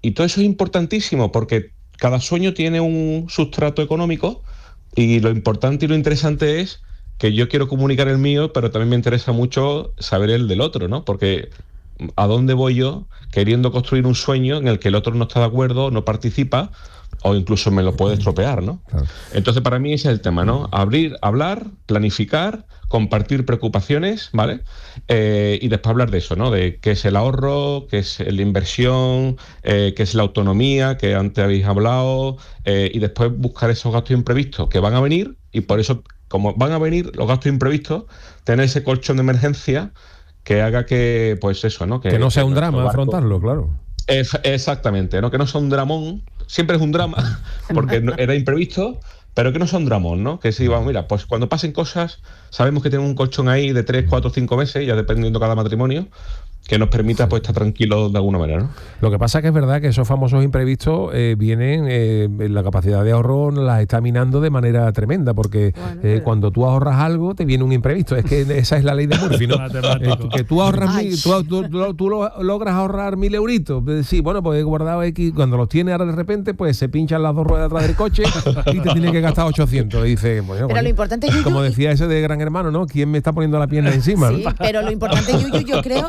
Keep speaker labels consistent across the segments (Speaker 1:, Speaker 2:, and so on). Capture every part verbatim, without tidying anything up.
Speaker 1: y todo eso es importantísimo porque cada sueño tiene un sustrato económico y lo importante y lo interesante es que yo quiero comunicar el mío, pero también me interesa mucho saber el del otro, ¿no? Porque ¿a dónde voy yo queriendo construir un sueño en el que el otro no está de acuerdo, no participa o incluso me lo puede estropear, ¿no? Claro. Entonces, para mí ese es el tema, ¿no? Abrir, hablar, planificar, compartir preocupaciones, ¿vale? Eh, y después hablar de eso, ¿no? De qué es el ahorro, qué es la inversión, eh, qué es la autonomía, que antes habéis hablado, eh, y después buscar esos gastos imprevistos que van a venir y por eso, como van a venir los gastos imprevistos, tener ese colchón de emergencia que haga que, pues eso, ¿no?
Speaker 2: Que, que no sea que un drama barco... afrontarlo, claro.
Speaker 1: Es, exactamente, ¿no? Que no sea un dramón, siempre es un drama, porque era imprevisto, pero que no sea un dramón, ¿no? Que si vamos, mira, pues cuando pasen cosas, sabemos que tenemos un colchón ahí de tres, cuatro, cinco meses, ya dependiendo cada matrimonio, que nos permita pues estar tranquilos de alguna manera, ¿no?
Speaker 2: Lo que pasa que es verdad que esos famosos imprevistos eh, vienen, eh, la capacidad de ahorro las está minando de manera tremenda, porque bueno, eh, cuando tú ahorras algo te viene un imprevisto, es que esa es la ley de Murphy, ¿no? eh, que tú ahorras mil, tú, tú, tú, tú logras ahorrar mil euritos, sí, bueno, pues he guardado X, cuando los tienes ahora de repente pues se pinchan las dos ruedas atrás del coche y te tienes que gastar ochocientos, y dice, bueno,
Speaker 3: pero
Speaker 2: bueno,
Speaker 3: lo importante es
Speaker 2: como decía ese de Gran Hermano, ¿no? ¿Quién me está poniendo la pierna encima?
Speaker 3: Sí, ¿no? Pero lo importante, Yuyu, yo creo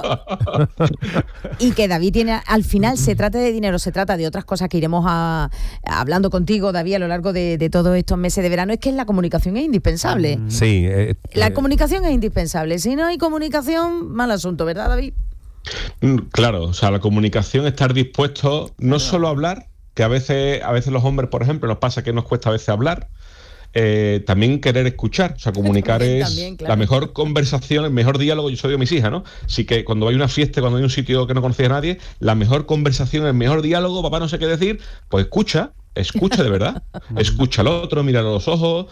Speaker 3: y que David tiene, al final se trata de dinero, se trata de otras cosas que iremos a, a, hablando contigo, David, a lo largo de, de todos estos meses de verano, es que la comunicación es indispensable.
Speaker 2: Sí. Eh,
Speaker 3: la eh, comunicación es indispensable. Si no hay comunicación, mal asunto, ¿verdad, David?
Speaker 1: Claro, o sea, la comunicación, estar dispuesto no claro. solo a hablar, que a veces, a veces los hombres, por ejemplo, nos pasa que nos cuesta a veces hablar, Eh, también querer escuchar, o sea, comunicar también, es también, claro. la mejor conversación, el mejor diálogo. Yo soy de mis hijas, ¿no? Así que cuando hay una fiesta, cuando hay un sitio que no conoces a nadie, la mejor conversación, el mejor diálogo, papá no sé qué decir, pues escucha, escucha de verdad, escucha al otro, mira a los ojos,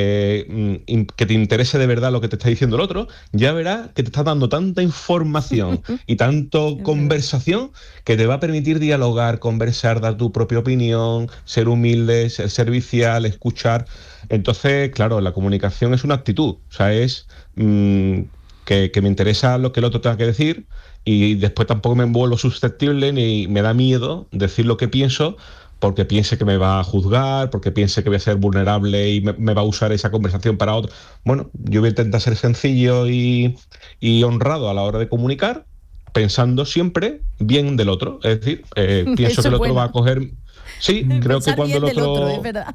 Speaker 1: eh, que te interese de verdad lo que te está diciendo el otro, ya verás que te está dando tanta información y tanto conversación que te va a permitir dialogar, conversar, dar tu propia opinión, ser humilde, ser servicial, escuchar. Entonces, claro, la comunicación es una actitud, o sea, es mmm, que, que me interesa lo que el otro tenga que decir y después tampoco me vuelvo susceptible ni me da miedo decir lo que pienso porque piense que me va a juzgar, porque piense que voy a ser vulnerable y me, me va a usar esa conversación para otro. Bueno, yo voy a intentar ser sencillo y, y honrado a la hora de comunicar, pensando siempre bien del otro, es decir, eh, pienso que el otro bueno. va a coger... Sí, creo que cuando el otro...
Speaker 3: otro es verdad.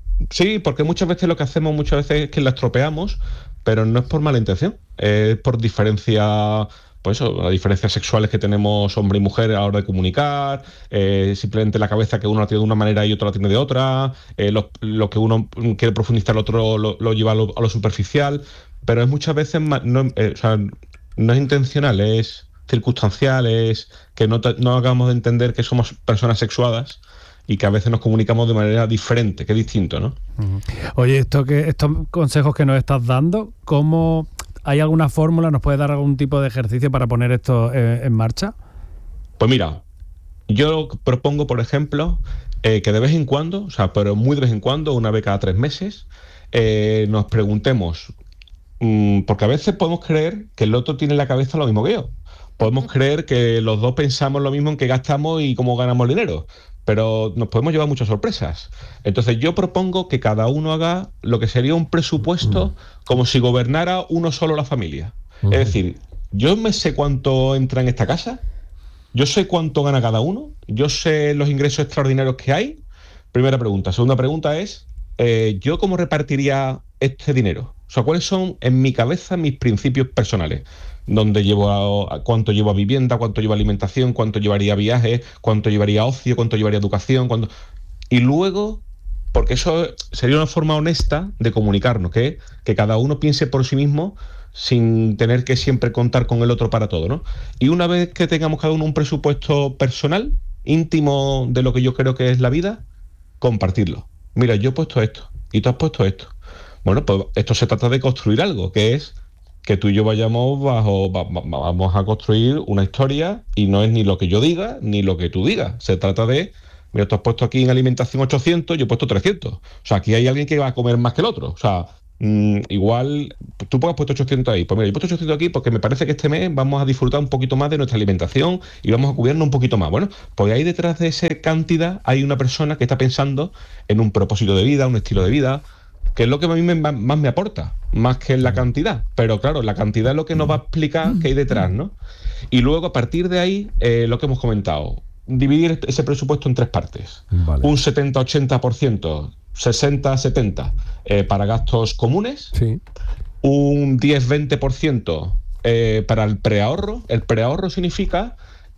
Speaker 1: Sí, porque muchas veces lo que hacemos muchas veces es que la estropeamos, pero no es por mala intención, es por diferencia, pues eso, las diferencias sexuales que tenemos hombre y mujer a la hora de comunicar, eh, simplemente la cabeza que uno la tiene de una manera y otro la tiene de otra, eh, lo, lo que uno quiere profundizar, el otro lo, lo lleva a lo, a lo superficial, pero es muchas veces, no, eh, o sea, no es intencional, es circunstancial, es que no, te, no hagamos de entender que somos personas sexuadas y que a veces nos comunicamos de manera diferente, que es distinto, ¿no?
Speaker 4: Oye, esto que estos consejos que nos estás dando, ¿cómo hay alguna fórmula? ¿Nos puedes dar algún tipo de ejercicio para poner esto eh, en marcha?
Speaker 1: Pues mira, yo propongo, por ejemplo, eh, que de vez en cuando, o sea, pero muy de vez en cuando, una vez cada tres meses, eh, nos preguntemos, mmm, porque a veces podemos creer que el otro tiene en la cabeza lo mismo que yo. Podemos creer que los dos pensamos lo mismo en qué gastamos y cómo ganamos dinero, pero nos podemos llevar muchas sorpresas. Entonces yo propongo que cada uno haga lo que sería un presupuesto como si gobernara uno solo la familia. Uh-huh. Es decir, yo me sé cuánto entra en esta casa, yo sé cuánto gana cada uno, yo sé los ingresos extraordinarios que hay. Primera pregunta. Segunda pregunta es, eh, ¿yo cómo repartiría este dinero? O sea, ¿cuáles son en mi cabeza mis principios personales? Dónde llevo a, a cuánto llevo a vivienda, cuánto llevo a alimentación, cuánto llevaría a viajes, cuánto llevaría a ocio, cuánto llevaría a educación, cuánto... Y luego, porque eso sería una forma honesta de comunicarnos, que, que cada uno piense por sí mismo sin tener que siempre contar con el otro para todo, ¿no? Y una vez que tengamos cada uno un presupuesto personal, íntimo de lo que yo creo que es la vida, compartirlo. Mira, yo he puesto esto y tú has puesto esto. Bueno, pues esto se trata de construir algo, que es que tú y yo vayamos bajo, va, va, vamos a construir una historia y no es ni lo que yo diga ni lo que tú digas. Se trata de, mira, tú has puesto aquí en alimentación ochocientos, yo he puesto trescientos. O sea, aquí hay alguien que va a comer más que el otro. O sea, mmm, igual tú has puesto ochocientos ahí, pues mira, yo he puesto ochocientos aquí porque me parece que este mes vamos a disfrutar un poquito más de nuestra alimentación y vamos a cuidarnos un poquito más. Bueno, pues ahí detrás de esa cantidad hay una persona que está pensando en un propósito de vida, un estilo de vida, que es lo que a mí me, más me aporta, más que la cantidad. Pero claro, la cantidad es lo que nos va a explicar qué hay detrás, ¿no? Y luego, a partir de ahí, eh, lo que hemos comentado, dividir ese presupuesto en tres partes. Vale. Un setenta ochenta por ciento, sesenta setenta eh, para gastos comunes, sí. Un diez veinte por ciento eh, para el preahorro. El preahorro significa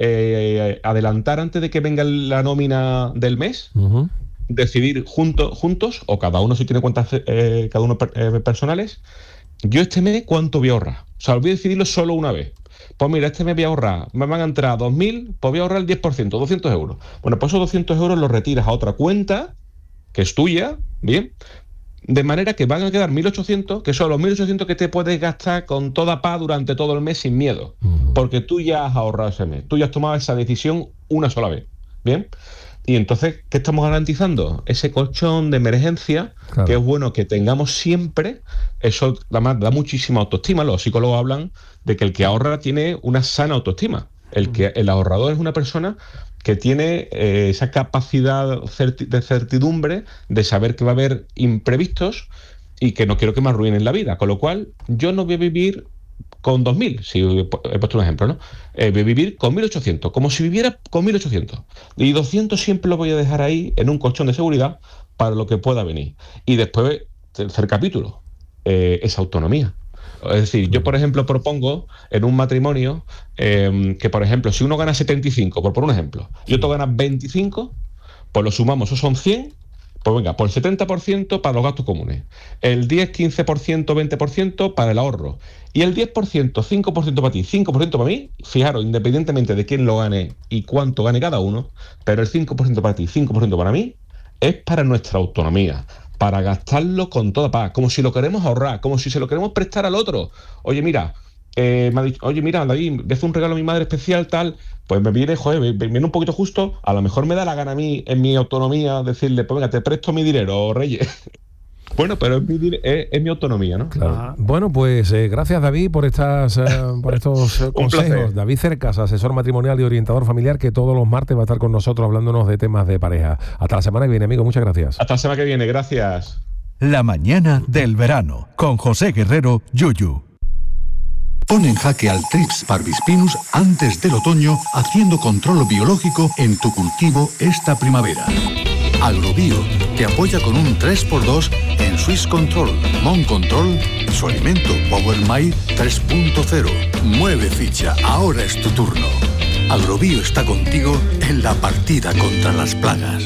Speaker 1: eh, adelantar antes de que venga la nómina del mes, uh-huh. decidir junto, juntos, o cada uno si tiene cuentas eh, cada uno eh, personales, yo este mes cuánto voy a ahorrar. O sea, voy a decidirlo solo una vez. Pues mira, este mes voy a ahorrar, me van a entrar dos mil, pues voy a ahorrar el diez por ciento, doscientos euros. Bueno, pues esos doscientos euros los retiras a otra cuenta, que es tuya, ¿bien? De manera que van a quedar mil ochocientos, que son los mil ochocientos que te puedes gastar con toda paz durante todo el mes sin miedo. Uh-huh. Porque tú ya has ahorrado ese mes, tú ya has tomado esa decisión una sola vez, ¿bien? Y entonces, ¿qué estamos garantizando? Ese colchón de emergencia, claro. que es bueno que tengamos siempre. Eso además da muchísima autoestima. Los psicólogos hablan de que el que ahorra tiene una sana autoestima. El, que, el ahorrador es una persona que tiene eh, esa capacidad certi- de certidumbre de saber que va a haber imprevistos y que no quiero que me arruinen la vida. Con lo cual, yo no voy a vivir con dos mil, si he puesto un ejemplo, ¿no? Eh, voy a vivir con mil ochocientos, como si viviera con mil ochocientos. Y doscientos siempre lo voy a dejar ahí en un colchón de seguridad para lo que pueda venir. Y después, tercer capítulo, eh, esa autonomía. Es decir, yo, por ejemplo, propongo en un matrimonio eh, que, por ejemplo, si uno gana setenta y cinco, por, por un ejemplo, y otro gana veinticinco, pues lo sumamos, esos son cien. Pues venga, por el setenta por ciento para los gastos comunes, el diez, quince por ciento, veinte por ciento para el ahorro, y el diez por ciento, cinco por ciento para ti, cinco por ciento para mí, fijaros, independientemente de quién lo gane y cuánto gane cada uno, pero el cinco por ciento para ti, cinco por ciento para mí, es para nuestra autonomía, para gastarlo con toda paz, como si lo queremos ahorrar, como si se lo queremos prestar al otro. Oye, mira, eh, me ha dicho, oye, mira, David, le hace un regalo a mi madre especial, tal, pues me viene, joder, me viene un poquito justo, a lo mejor me da la gana a mí, en mi autonomía, decirle, pues venga, te presto mi dinero, Reyes. Bueno, pero es mi, es, es mi autonomía, ¿no?
Speaker 2: Claro. Ajá. Bueno, pues eh, gracias, David, por estas eh, por estos eh, consejos. David Cercas, asesor matrimonial y orientador familiar, que todos los martes va a estar con nosotros hablándonos de temas de pareja. Hasta la semana que viene, amigo, muchas gracias.
Speaker 1: Hasta la semana que viene, gracias.
Speaker 5: La mañana del verano, con José Guerrero, Yuyu. Pon en jaque al Trips parvispinus antes del otoño, haciendo control biológico en tu cultivo esta primavera. Agrobio te apoya con un tres por dos en Swiss Control, Mon Control y su alimento Power My tres punto cero. Mueve ficha, ahora es tu turno. Agrobio está contigo en la partida contra las plagas.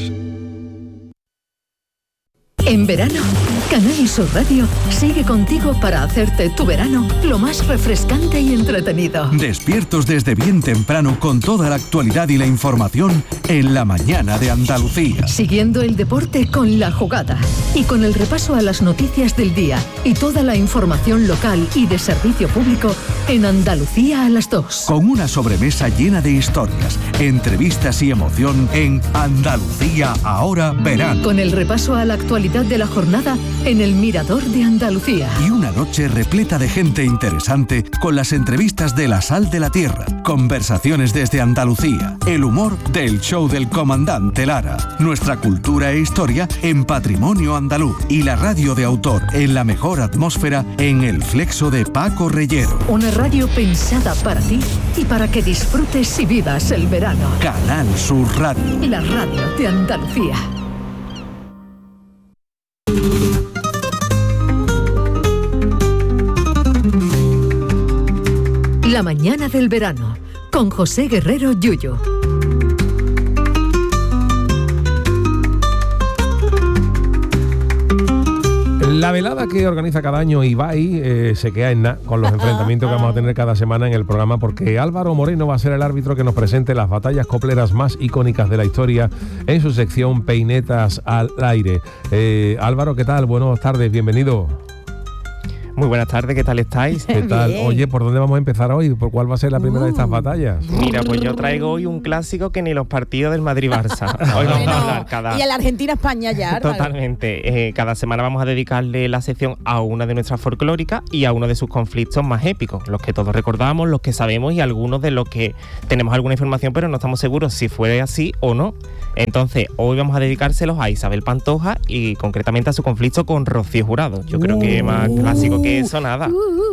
Speaker 6: En verano, Canal Sur Radio sigue contigo para hacerte tu verano lo más refrescante y entretenido.
Speaker 5: Despiertos desde bien temprano con toda la actualidad y la información en la mañana de Andalucía.
Speaker 6: Siguiendo el deporte con La Jugada y con el repaso a las noticias del día y toda la información local y de servicio público en Andalucía a las dos.
Speaker 5: Con una sobremesa llena de historias, entrevistas y emoción en Andalucía ahora verano.
Speaker 6: Con el repaso a la actualidad de la jornada en el Mirador de Andalucía.
Speaker 5: Y una noche repleta de gente interesante con las entrevistas de La Sal de la Tierra, conversaciones desde Andalucía, el humor del show del comandante Lara, nuestra cultura e historia en Patrimonio Andaluz y la radio de autor en la mejor atmósfera en El Flexo de Paco Reyero.
Speaker 6: Una radio pensada para ti y para que disfrutes y vivas el verano.
Speaker 5: Canal Sur Radio.
Speaker 6: La radio de Andalucía. La mañana del verano, con José Guerrero Yuyu.
Speaker 2: La velada que organiza cada año Ibai eh, se queda en nada con los enfrentamientos que vamos a tener cada semana en el programa, porque Álvaro Moreno va a ser el árbitro que nos presente las batallas copleras más icónicas de la historia en su sección Peinetas al Aire. Eh, Álvaro, ¿qué tal? Buenas tardes, bienvenido.
Speaker 7: Muy buenas tardes, ¿qué tal estáis?
Speaker 2: ¿Qué tal?
Speaker 3: Bien.
Speaker 2: Oye, ¿por dónde vamos a empezar hoy? ¿Por cuál va a ser la primera uh. de estas batallas?
Speaker 7: Mira, pues yo traigo hoy un clásico que ni los partidos del Madrid-Barça. Hoy vamos
Speaker 3: bueno,
Speaker 7: a hablar cada...
Speaker 3: Y a la Argentina-España ya.
Speaker 7: Totalmente. Eh, cada semana vamos a dedicarle la sección a una de nuestras folclóricas y a uno de sus conflictos más épicos. Los que todos recordamos, los que sabemos y algunos de los que tenemos alguna información pero no estamos seguros si fue así o no. Entonces, hoy vamos a dedicárselos a Isabel Pantoja y concretamente a su conflicto con Rocío Jurado. Yo creo que más clásico que eso, nada.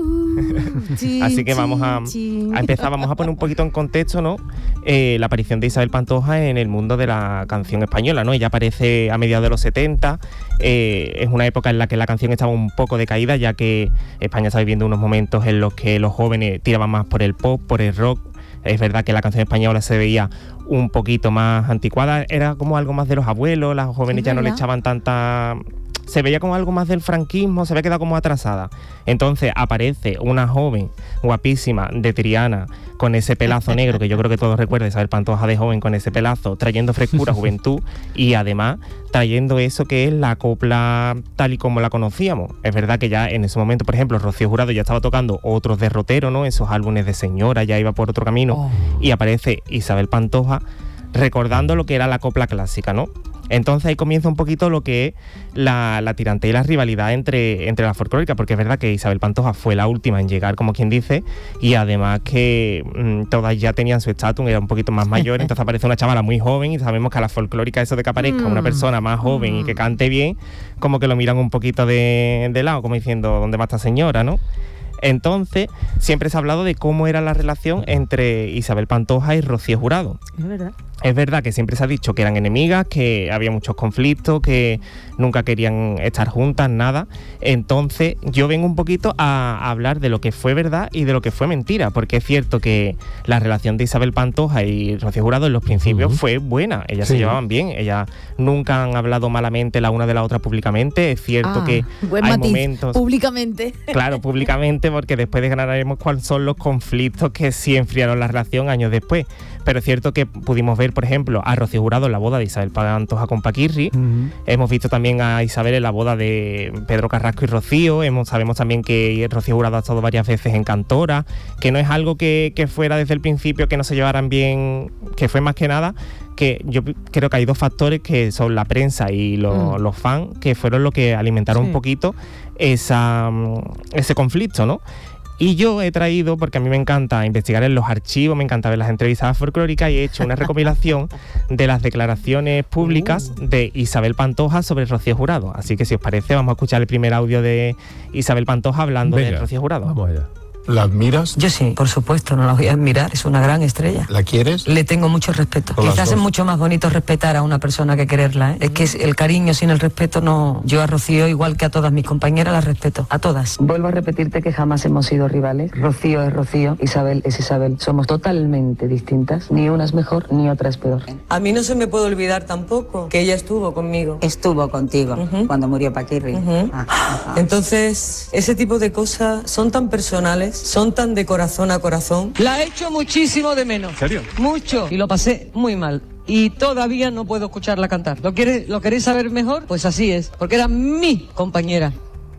Speaker 7: Así que vamos a, a empezar, vamos a poner un poquito en contexto, ¿no? Eh, la aparición de Isabel Pantoja en el mundo de la canción española, ¿no? Ella aparece a mediados de los setenta, eh, es una época en la que la canción estaba un poco decaída, ya que España está viviendo unos momentos en los que los jóvenes tiraban más por el pop, por el rock. Es verdad que la canción española se veía un poquito más anticuada, era como algo más de los abuelos, las jóvenes ya no le echaban tanta... Se veía como algo más del franquismo, se había quedado como atrasada. Entonces aparece una joven guapísima de Triana con ese pelazo negro, que yo creo que todos recuerdan, Isabel Pantoja de joven con ese pelazo, trayendo frescura, juventud y además trayendo eso que es la copla tal y como la conocíamos. Es verdad que ya en ese momento, por ejemplo, Rocío Jurado ya estaba tocando otros derroteros, ¿no? Esos álbumes de señora, ya iba por otro camino oh. y aparece Isabel Pantoja recordando lo que era la copla clásica, ¿no? Entonces ahí comienza un poquito lo que es la, la tirantez y la rivalidad entre, entre las folclóricas, porque es verdad que Isabel Pantoja fue la última en llegar, como quien dice, y además que mmm, todas ya tenían su estatus, era un poquito más mayor, entonces aparece una chavala muy joven y sabemos que a la folclórica eso de que aparezca mm. una persona más joven mm. y que cante bien, como que lo miran un poquito de, de lado, como diciendo, ¿dónde va esta señora, no? Entonces, siempre se ha hablado de cómo era la relación entre Isabel Pantoja y Rocío Jurado.
Speaker 3: Es verdad.
Speaker 7: Es verdad que siempre se ha dicho que eran enemigas, que había muchos conflictos, que nunca querían estar juntas, nada. Entonces, yo vengo un poquito a hablar de lo que fue verdad y de lo que fue mentira, porque es cierto que la relación de Isabel Pantoja y Rocío Jurado en los principios uh-huh. fue buena. Ellas sí. se llevaban bien, ellas nunca han hablado malamente la una de la otra públicamente. Es cierto ah, que
Speaker 3: buen
Speaker 7: hay
Speaker 3: matiz.
Speaker 7: momentos...
Speaker 3: Públicamente.
Speaker 7: Claro, públicamente, porque después desgranaremos cuáles son los conflictos que sí enfriaron la relación años después. Pero es cierto que pudimos ver, por ejemplo, a Rocío Jurado en la boda de Isabel Pantoja con Paquirri. Uh-huh. Hemos visto también a Isabel en la boda de Pedro Carrasco y Rocío. Hemos, sabemos también que Rocío Jurado ha estado varias veces en Cantora, que no es algo que, que fuera desde el principio que no se llevaran bien, que fue más que nada que yo creo que hay dos factores que son la prensa y lo, mm. los fans, que fueron los que alimentaron sí. un poquito esa, ese conflicto, ¿no? Y yo he traído, porque a mí me encanta investigar en los archivos, me encanta ver las entrevistas folclóricas, y he hecho una recopilación de las declaraciones públicas de Isabel Pantoja sobre Rocío Jurado. Así que si os parece, vamos a escuchar el primer audio de Isabel Pantoja hablando Venga, de Rocío Jurado.
Speaker 2: Vamos allá.
Speaker 8: ¿La admiras?
Speaker 9: Yo sí, por supuesto, no la voy a admirar, es una gran estrella.
Speaker 8: ¿La quieres?
Speaker 9: Le tengo mucho respeto.
Speaker 8: Por
Speaker 9: Quizás es mucho más bonito respetar a una persona que quererla, ¿eh? Es que el cariño sin el respeto no... Yo a Rocío, igual que a todas mis compañeras, las respeto, a todas. Vuelvo a repetirte que jamás hemos sido rivales. Rocío es Rocío, Isabel es Isabel. Somos totalmente distintas, ni una es mejor ni otra es peor. A mí no se me puede olvidar tampoco que ella estuvo conmigo.
Speaker 10: Estuvo contigo uh-huh. cuando murió Paquirri.
Speaker 9: Uh-huh. ah, ah, ah. Entonces, ese tipo de cosas son tan personales, son tan de corazón a corazón. La he hecho muchísimo de menos.
Speaker 8: ¿En serio?
Speaker 9: Mucho. Y lo pasé muy mal. Y todavía no puedo escucharla cantar. ¿Lo quieres, lo queréis saber mejor? Pues así es. Porque era mi compañera.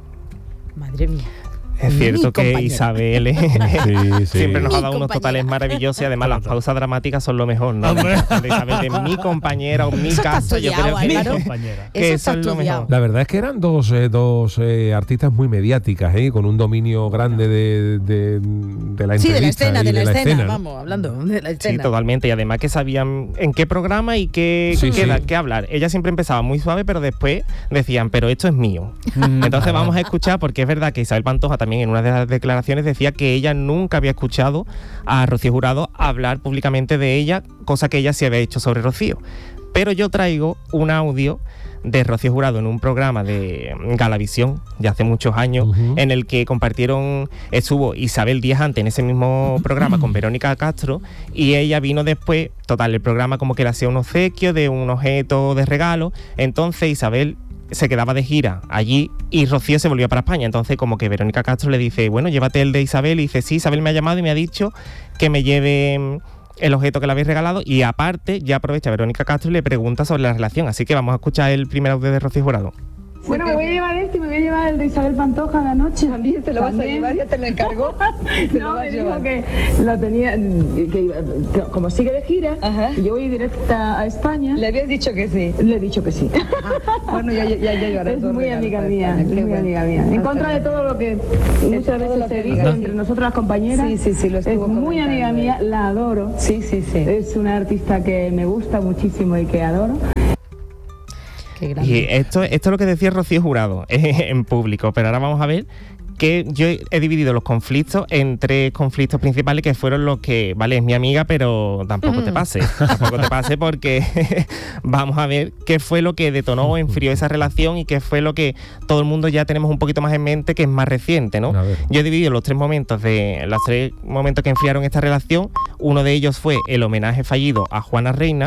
Speaker 3: Madre mía.
Speaker 7: Es cierto que compañera. Isabel eh,
Speaker 2: sí, sí.
Speaker 7: siempre nos
Speaker 3: mi
Speaker 7: ha dado unos totales maravillosos, y además las pausas dramáticas son lo mejor, ¿no? De Isabel, de mi compañera o mi
Speaker 3: eso
Speaker 7: caso, yo creo que,
Speaker 3: mi
Speaker 7: compañera. que eso, eso es lo mejor.
Speaker 2: La verdad es que eran dos, eh, dos eh, artistas muy mediáticas, ¿eh? Con un dominio grande de, de, de la entrevista.
Speaker 3: Sí, de la escena, de,
Speaker 2: de
Speaker 3: la,
Speaker 2: la
Speaker 3: escena,
Speaker 2: escena,
Speaker 3: vamos, hablando de la escena.
Speaker 7: Sí, totalmente, y además que sabían en qué programa y qué,
Speaker 2: sí,
Speaker 7: qué,
Speaker 2: sí.
Speaker 7: Da, qué hablar. Ella siempre empezaba muy suave, pero después decían, pero esto es mío. Entonces vamos a escuchar, porque es verdad que Isabel Pantoja también en una de las declaraciones decía que ella nunca había escuchado a Rocío Jurado hablar públicamente de ella, cosa que ella sí había hecho sobre Rocío. Pero yo traigo un audio de Rocío Jurado en un programa de Galavisión de hace muchos años, uh-huh. en el que compartieron, estuvo Isabel días antes en ese mismo programa con Verónica Castro, y ella vino después, total, el programa como que le hacía un obsequio de un objeto de regalo. Entonces Isabel se quedaba de gira allí y Rocío se volvía para España. Entonces como que Verónica Castro le dice, bueno, llévate el de Isabel, y dice, sí, Isabel me ha llamado y me ha dicho que me lleve el objeto que le habéis regalado, y aparte ya aprovecha Verónica Castro y le pregunta sobre la relación. Así que vamos a escuchar el primer audio de Rocío Jurado.
Speaker 8: Bueno, me voy a llevar este y me voy a llevar el de Isabel Pantoja de anoche.
Speaker 9: También te lo vas a llevar, ya te lo encargó. Te
Speaker 8: no,
Speaker 9: lo vas
Speaker 8: me
Speaker 9: a
Speaker 8: dijo
Speaker 9: llevar.
Speaker 8: que lo tenía, que, iba- que como sigue de gira,
Speaker 9: Ajá.
Speaker 8: y yo voy directa a España.
Speaker 9: Le habías dicho que sí.
Speaker 8: Le he dicho que sí.
Speaker 9: Bueno, ya, ya, ya llevaré
Speaker 8: Es
Speaker 9: dos
Speaker 8: muy
Speaker 9: regalos
Speaker 8: amiga
Speaker 9: para
Speaker 8: mía,
Speaker 9: España.
Speaker 8: es
Speaker 9: Qué
Speaker 8: muy
Speaker 9: bueno.
Speaker 8: amiga mía. En contra de todo lo que muchas
Speaker 9: todo
Speaker 8: veces
Speaker 9: lo
Speaker 8: se
Speaker 9: que
Speaker 8: dice
Speaker 9: diga.
Speaker 8: entre nosotras las compañeras.
Speaker 9: Sí, sí, sí, lo
Speaker 8: Es
Speaker 9: estuvo
Speaker 8: muy amiga
Speaker 9: comentando
Speaker 8: mía,
Speaker 9: ella.
Speaker 8: la adoro.
Speaker 9: Sí, sí, sí.
Speaker 8: Es una artista que me gusta muchísimo y que adoro.
Speaker 3: Qué grande.
Speaker 7: Y esto, esto es lo que decía Rocío Jurado en público, pero ahora vamos a ver que yo he he dividido los conflictos en tres conflictos principales que fueron los que, vale, es mi amiga, pero tampoco te pase, tampoco te pase porque vamos a ver qué fue lo que detonó o enfrió esa relación y qué fue lo que todo el mundo ya tenemos un poquito más en mente, que es más reciente, ¿no?
Speaker 2: A ver.
Speaker 7: Yo he dividido los tres momentos de los tres momentos que enfriaron esta relación. Uno de ellos fue el homenaje fallido a Juana Reina.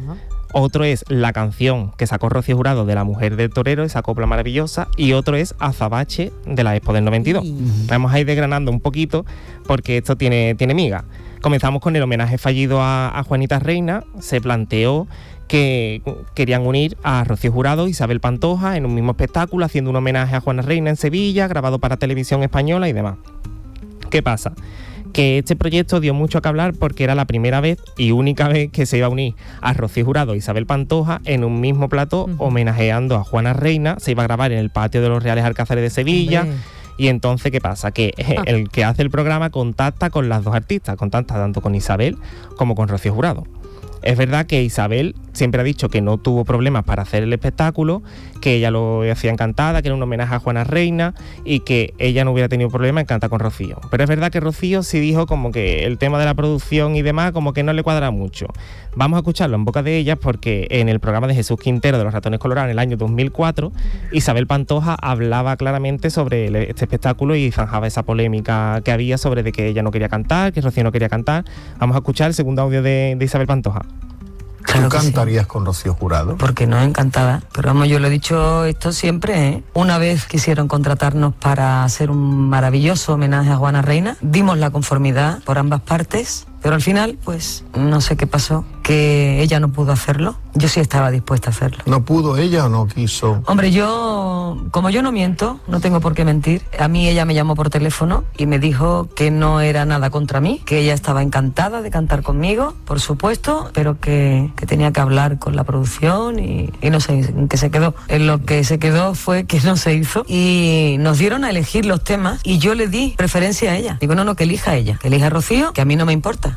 Speaker 7: Otro es la canción que sacó Rocío Jurado de La Mujer del Torero, esa copla maravillosa. Y otro es Azabache de la Expo del noventa y dos. Vamos a ir desgranando un poquito porque esto tiene, tiene miga. Comenzamos con el homenaje fallido a, a Juanita Reina. Se planteó que querían unir a Rocío Jurado y Isabel Pantoja en un mismo espectáculo, haciendo un homenaje a Juana Reina en Sevilla, grabado para Televisión Española y demás. ¿Qué pasa? Que este proyecto dio mucho que hablar porque era la primera vez y única vez que se iba a unir a Rocío Jurado e Isabel Pantoja en un mismo plató, uh-huh, homenajeando a Juana Reina. Se iba a grabar en el patio de los Reales Alcázares de Sevilla. Hombre. Y entonces, ¿qué pasa? Que ah. el que hace el programa contacta con las dos artistas, contacta tanto con Isabel como con Rocío Jurado. Es verdad que Isabel siempre ha dicho que no tuvo problemas para hacer el espectáculo, que ella lo hacía encantada, que era un homenaje a Juana Reina y que ella no hubiera tenido problema en cantar con Rocío. Pero es verdad que Rocío sí dijo como que el tema de la producción y demás como que no le cuadra mucho. Vamos a escucharlo en boca de ellas porque en el programa de Jesús Quintero de Los Ratones Colorados en el año dos mil cuatro, Isabel Pantoja hablaba claramente sobre el, este espectáculo y zanjaba esa polémica que había sobre de que ella no quería cantar, que Rocío no quería cantar. Vamos a escuchar el segundo audio de, de Isabel Pantoja.
Speaker 11: Claro. ¿Tú cantarías sí con Rocío Jurado?
Speaker 9: Porque no, encantada. Pero vamos, yo lo he dicho esto siempre, ¿eh? Una vez quisieron contratarnos para hacer un maravilloso homenaje a Juana Reina, dimos la conformidad por ambas partes, pero al final, pues, no sé qué pasó, que ella no pudo hacerlo. Yo sí estaba dispuesta a hacerlo.
Speaker 11: ¿No pudo ella o no quiso?
Speaker 9: Hombre, yo, como yo no miento, no tengo por qué mentir, a mí ella me llamó por teléfono y me dijo que no era nada contra mí, que ella estaba encantada de cantar conmigo, por supuesto, pero que, que tenía que hablar con la producción y, y no sé en qué se quedó. En lo que se quedó fue que no se hizo y nos dieron a elegir los temas y yo le di preferencia a ella. Digo, no, no, que elija ella, que elija a Rocío, que a mí no me importa.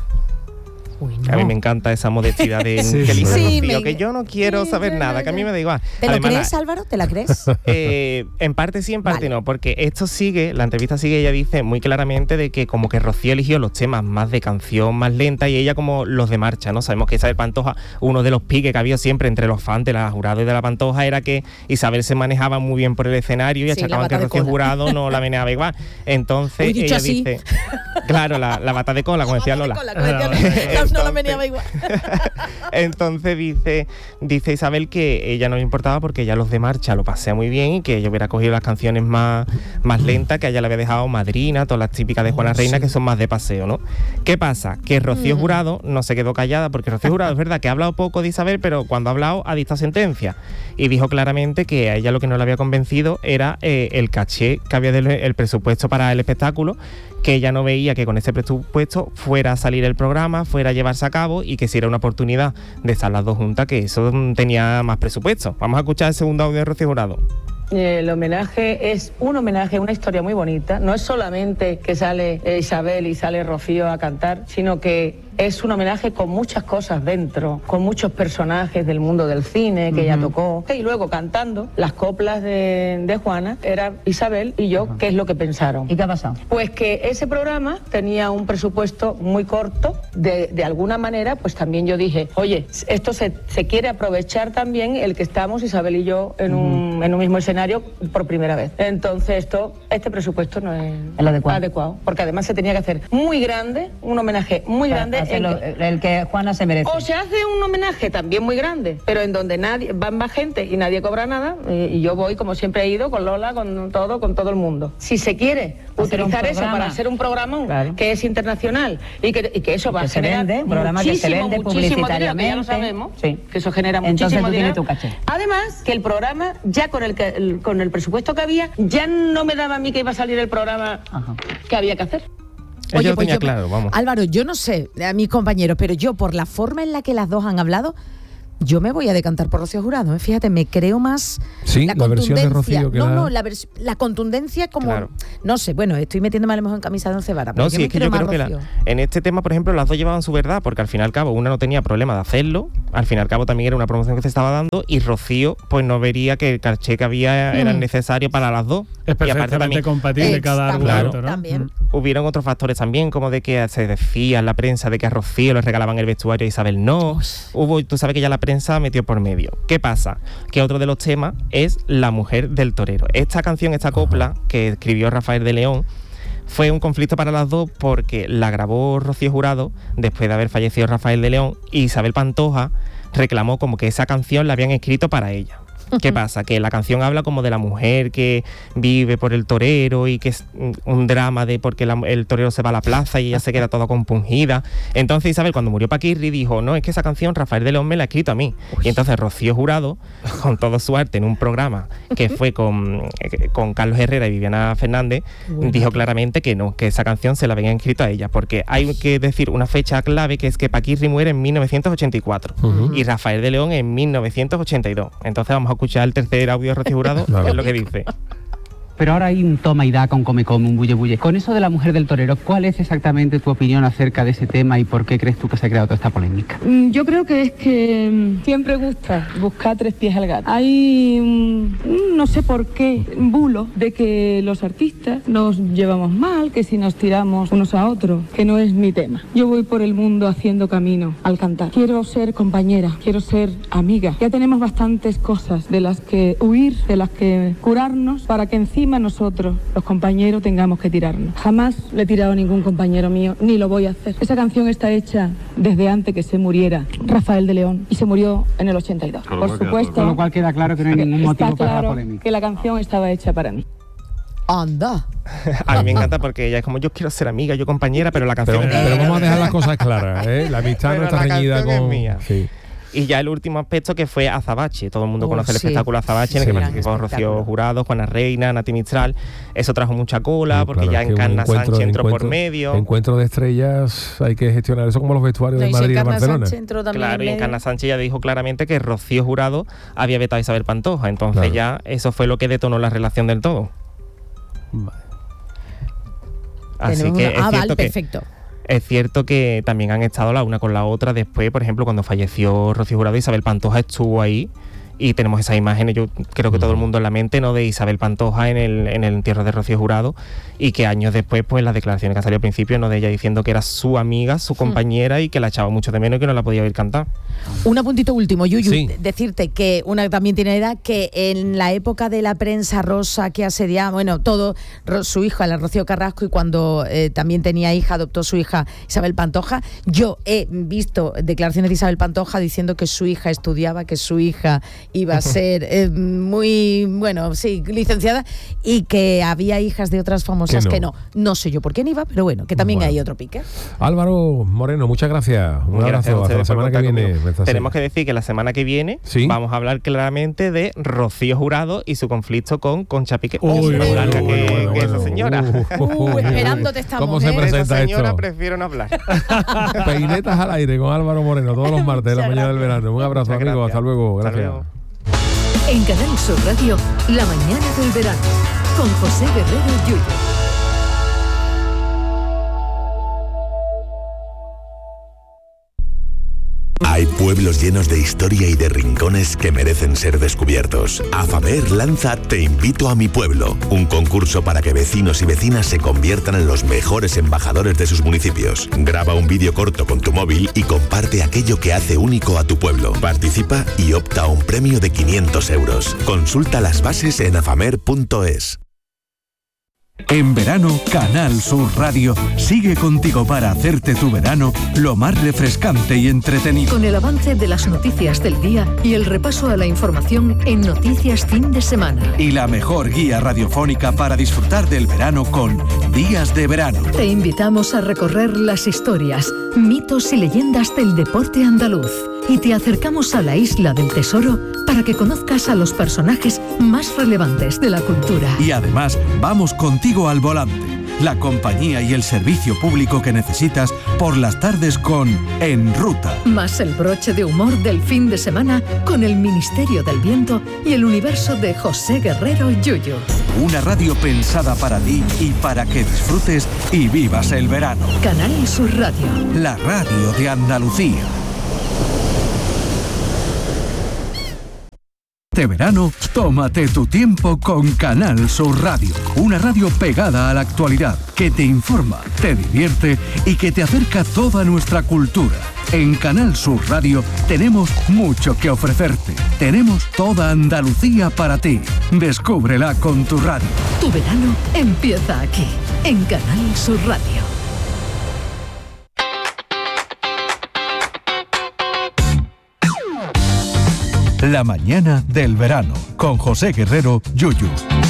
Speaker 7: Uy, no. A mí me encanta esa modestidad de sí, que elija sí, Rocío, me... que yo no quiero sí, saber nada, que a mí me da igual.
Speaker 3: ¿Te lo Además, crees, Álvaro? ¿Te la crees?
Speaker 7: Eh, en parte sí, en parte
Speaker 3: vale.
Speaker 7: no, porque esto sigue, la entrevista sigue, ella dice muy claramente de que como que Rocío eligió los temas más de canción, más lenta, y ella como los de marcha, ¿no? Sabemos que Isabel Pantoja, uno de los piques que había siempre entre los fans de la Jurado y de la Pantoja era que Isabel se manejaba muy bien por el escenario y sí, achacaban que Rocío Jurado no la meneaba igual. Entonces
Speaker 3: Uy,
Speaker 7: ella
Speaker 3: así.
Speaker 7: dice, claro, la, la bata de cola, como decía Lola.
Speaker 3: Cola, como decía Lola. Entonces, no la meneaba igual.
Speaker 7: Entonces dice, dice Isabel que ella no le importaba porque ella los de marcha lo pasea muy bien y que ella hubiera cogido las canciones más, más lentas, que a ella le había dejado Madrina, todas las típicas de Juana oh, Reina, sí. que son más de paseo, ¿no? ¿Qué pasa? Que Rocío mm. Jurado no se quedó callada, porque Rocío Jurado es verdad que ha hablado poco de Isabel, pero cuando ha hablado ha dictado sentencia y dijo claramente que a ella lo que no le había convencido era eh, el caché que había del el presupuesto para el espectáculo, que ella no veía que con ese presupuesto fuera a salir el programa, fuera a llevarse a cabo y que si era una oportunidad de estar las dos juntas, que eso tenía más presupuesto. Vamos a escuchar el segundo audio de Rocío Jurado.
Speaker 12: El homenaje es un homenaje, una historia muy bonita. No es solamente que sale Isabel y sale Rocío a cantar, sino que es un homenaje con muchas cosas dentro, con muchos personajes del mundo del cine que uh-huh. ella tocó. Y luego cantando las coplas de, de Juana, era Isabel y yo, uh-huh. ¿qué es lo que pensaron?
Speaker 9: ¿Y qué ha pasado?
Speaker 12: Pues que ese programa tenía un presupuesto muy corto. De, de alguna manera, pues también yo dije, oye, esto se, se quiere aprovechar también el que estamos Isabel y yo en, uh-huh. un, en un mismo escenario por primera vez. Entonces esto, este presupuesto no es
Speaker 9: el adecuado.
Speaker 12: adecuado, porque además se tenía que hacer muy grande, un homenaje muy grande
Speaker 10: hace lo, el que Juana se merece.
Speaker 12: O se hace un homenaje también muy grande, pero en donde nadie van más gente y nadie cobra nada, y, y yo voy como siempre he ido, con Lola, con todo, con todo el mundo. Si se quiere hacer utilizar eso para hacer un programa claro. que es internacional y que, y que eso va que a generar vende, un programa que se vende publicitariamente, ya lo sabemos, sí. que eso genera
Speaker 10: Entonces
Speaker 12: muchísimo
Speaker 10: tú
Speaker 12: dinero.
Speaker 10: Tu caché.
Speaker 12: Además, que el programa, ya con el, que, el, con el presupuesto que había, ya no me daba a mí que iba a salir el programa Ajá. que había que hacer.
Speaker 3: Oye, Ella pues tenía yo, claro, vamos. Álvaro, yo no sé a mis compañeros, pero yo por la forma en la que las dos han hablado, yo me voy a decantar por Rocío Jurado, ¿eh? Fíjate, me creo más
Speaker 2: sí,
Speaker 3: la,
Speaker 2: la versión de Rocío que
Speaker 3: no,
Speaker 2: la...
Speaker 3: no, la, vers- la contundencia como, claro. no sé, bueno, estoy metiéndome a lo mejor en camisa de once varas.
Speaker 7: No, sí, es que yo creo que la, en este tema, por ejemplo, las dos llevaban su verdad, porque al fin y al cabo una no tenía problema de hacerlo, al fin y al cabo también era una promoción que se estaba dando, y Rocío pues no vería que el caché que había era mm. necesario para las dos.
Speaker 4: Es perfectamente también, compatible eh, cada argumento, claro, ¿no?
Speaker 3: También.
Speaker 7: Mm. Hubieron otros factores también, como de que se decía en la prensa de que a Rocío le regalaban el vestuario y Isabel no. Uy. Hubo, tú sabes que ya la prensa metió por medio. ¿Qué pasa? Que otro de los temas es La mujer del torero. Esta canción, esta copla que escribió Rafael de León, fue un conflicto para las dos porque la grabó Rocío Jurado después de haber fallecido Rafael de León, y Isabel Pantoja reclamó como que esa canción la habían escrito para ella. ¿Qué pasa? Que la canción habla como de la mujer que vive por el torero y que es un drama de porque la, el torero se va a la plaza y ella se queda toda compungida. Entonces Isabel, cuando murió Paquirri, dijo, no, es que esa canción Rafael de León me la ha escrito a mí. Uy. Y entonces Rocío Jurado, con todo su arte en un programa que fue con, con Carlos Herrera y Viviana Fernández, bueno. dijo claramente que no, que esa canción se la habían escrito a ella, porque hay que decir una fecha clave, que es que Paquirri muere en mil novecientos ochenta y cuatro uh-huh. y Rafael de León en mil novecientos ochenta y dos. Entonces vamos a escuchar el tercer audio de Rocío Jurado, claro. que es lo que dice.
Speaker 13: Pero ahora hay un toma y da, con come come, un bulle bulle. Con eso de la mujer del torero, ¿cuál es exactamente tu opinión acerca de ese tema y por qué crees tú que se ha creado toda esta polémica?
Speaker 8: Yo creo que es que siempre gusta buscar tres pies al gato. Hay, no sé por qué, bulo de que los artistas nos llevamos mal, que si nos tiramos unos a otros, que no es mi tema. Yo voy por el mundo haciendo camino al cantar. Quiero ser compañera, quiero ser amiga. Ya tenemos bastantes cosas de las que huir, de las que curarnos, para que encima nosotros, los compañeros, tengamos que tirarnos. Jamás le he tirado a ningún compañero mío, ni lo voy a hacer. Esa canción está hecha desde antes que se muriera Rafael de León, y se murió en el ochenta y dos. Por supuesto.
Speaker 13: Con lo cual queda claro que no hay ningún motivo para
Speaker 8: claro
Speaker 13: la polémica.
Speaker 8: Que la canción estaba hecha para mí.
Speaker 3: Anda.
Speaker 7: A mí me encanta porque ella es como, yo quiero ser amiga, yo compañera, pero la canción...
Speaker 2: Pero,
Speaker 7: es
Speaker 2: pero vamos a dejar las cosas claras, ¿eh? La amistad no está reñida con...
Speaker 7: Es mía.
Speaker 2: Sí.
Speaker 7: Y ya el último aspecto, que fue Azabache. Todo el mundo
Speaker 3: oh,
Speaker 7: conoce el
Speaker 3: sí.
Speaker 7: espectáculo Azabache, en el
Speaker 3: sí,
Speaker 7: que participó Rocío Jurado, Juana Reina, Nati Mistral. Eso trajo mucha cola,
Speaker 2: sí,
Speaker 7: porque
Speaker 2: claro,
Speaker 7: ya Encarna Sánchez entró por medio.
Speaker 2: Encuentro de estrellas, hay que gestionar eso como los vestuarios no, de Madrid y de Barcelona.
Speaker 7: Claro, y Encarna Sánchez ya dijo claramente que Rocío Jurado había vetado a Isabel Pantoja. Entonces claro. ya eso fue lo que detonó la relación del todo.
Speaker 2: Vale.
Speaker 7: Así
Speaker 3: Tenemos
Speaker 7: que
Speaker 3: una...
Speaker 7: es
Speaker 3: ah,
Speaker 7: cierto
Speaker 3: vale,
Speaker 7: que
Speaker 3: perfecto.
Speaker 7: Es cierto que también han estado la una con la otra después, por ejemplo, cuando falleció Rocío Jurado, Isabel Pantoja estuvo ahí, y tenemos esas imágenes, yo creo que todo el mundo en la mente, ¿no?, de Isabel Pantoja en el, en el entierro de Rocío Jurado, y que años después, pues las declaraciones que han salido al principio, ¿no?, de ella diciendo que era su amiga, su compañera, mm. y que la echaba mucho de menos y que no la podía oír cantar.
Speaker 3: Un apuntito último, Yuyu,
Speaker 2: sí.
Speaker 3: decirte que una también tiene edad, que en la época de la prensa rosa que asediaba, bueno, todo, su hija, la Rocío Carrasco, y cuando eh, también tenía hija, adoptó su hija Isabel Pantoja, yo he visto declaraciones de Isabel Pantoja diciendo que su hija estudiaba, que su hija iba a ser eh, muy, bueno, sí, licenciada, y que había hijas de otras famosas que no. que no. No sé yo por quién iba, pero bueno, que también bueno. hay otro pique.
Speaker 2: Álvaro Moreno, muchas gracias. Un
Speaker 7: Muy
Speaker 2: abrazo.
Speaker 7: Gracias,
Speaker 2: hasta la semana que viene.
Speaker 7: Tenemos que decir que la semana que viene ¿Sí? vamos a hablar claramente de Rocío Jurado y su conflicto con Concha Piqué.
Speaker 2: Uy,
Speaker 7: más
Speaker 2: uy,
Speaker 7: larga
Speaker 2: uy,
Speaker 7: que,
Speaker 2: bueno,
Speaker 7: que
Speaker 2: bueno.
Speaker 7: esa señora.
Speaker 3: Uh, uh, esperándote estamos.
Speaker 2: ¿Cómo se
Speaker 3: ¿eh?
Speaker 2: presenta
Speaker 7: esa señora
Speaker 2: esto?
Speaker 7: prefiero no hablar.
Speaker 2: Peinetas al aire con Álvaro Moreno todos los martes de la mañana del verano. Un abrazo,
Speaker 7: Muchas
Speaker 2: amigo.
Speaker 7: Gracias.
Speaker 2: Hasta luego. Gracias.
Speaker 7: Hasta luego.
Speaker 6: En Canal Sur Radio, La mañana del verano, con José Guerrero Yuyu.
Speaker 14: Hay pueblos llenos de historia y de rincones que merecen ser descubiertos. Afamer lanza Te invito a mi pueblo, un concurso para que vecinos y vecinas se conviertan en los mejores embajadores de sus municipios. Graba un vídeo corto con tu móvil y comparte aquello que hace único a tu pueblo. Participa y opta a un premio de quinientos euros. Consulta las bases en afamer punto es.
Speaker 5: En verano, Canal Sur Radio sigue contigo para hacerte tu verano lo más refrescante y entretenido.
Speaker 6: Con el avance de las noticias del día y el repaso a la información en Noticias Fin de Semana.
Speaker 5: Y la mejor guía radiofónica para disfrutar del verano con Días de Verano.
Speaker 6: Te invitamos a recorrer las historias, mitos y leyendas del deporte andaluz. Y te acercamos a la Isla del Tesoro para que conozcas a los personajes más relevantes de la cultura.
Speaker 5: Y además, vamos contigo al volante, la compañía y el servicio público que necesitas por las tardes con En Ruta.
Speaker 6: Más el broche de humor del fin de semana con el Ministerio del Viento y el universo de José Guerrero Yuyu.
Speaker 5: Una radio pensada para ti y para que disfrutes y vivas el verano.
Speaker 6: Canal Sur Radio.
Speaker 5: La radio de Andalucía. Este verano, tómate tu tiempo con Canal Sur Radio, una radio pegada a la actualidad, que te informa, te divierte y que te acerca toda nuestra cultura. En Canal Sur Radio tenemos mucho que ofrecerte. Tenemos toda Andalucía para ti. Descúbrela con tu radio.
Speaker 6: Tu verano empieza aquí, en Canal Sur Radio.
Speaker 5: La mañana del verano, con José Guerrero Yuyu.